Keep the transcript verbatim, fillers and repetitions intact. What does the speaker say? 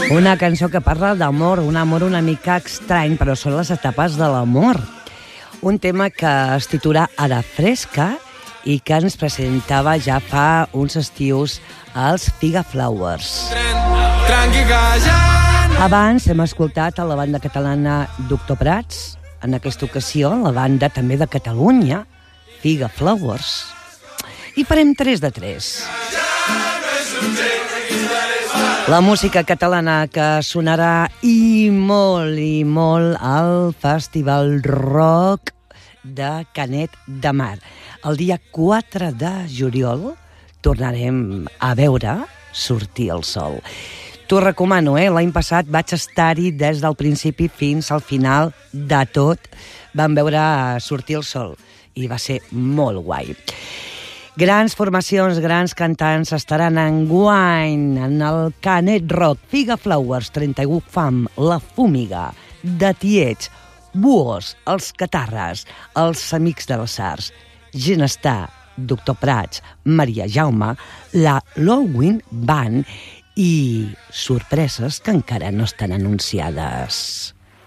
Una cançó que parla d'amor, un amor una mica estrany, però són les etapes de l'amor. Un tema que es titula Ara Fresca i que ens presentava ja fa uns estius als Figa Flowers. Abans hem escoltat a la banda catalana Doctor Prats, en aquesta ocasió la banda també de Catalunya, Figa Flowers. I farem tres de tres. La música catalana que sonarà i molt i molt al Festival Rock de Canet de Mar. El dia quatre de juliol tornarem a veure sortir el sol. T'ho recomano, eh? L'any passat vaig estar-hi des del principi fins al final de tot. Vam veure sortir el sol i va ser molt guai. Grans formacions, grans cantants estaran enguany en el Canet Rock. Figa Flowers, trenta-u Fam, La Fúmiga, De Tiets, Buos, Els Catarres, Els Amics de les Arts, Ginestar, Doctor Prats, Maria Jaume, la Lowin Band i sorpreses que encara no estan anunciades.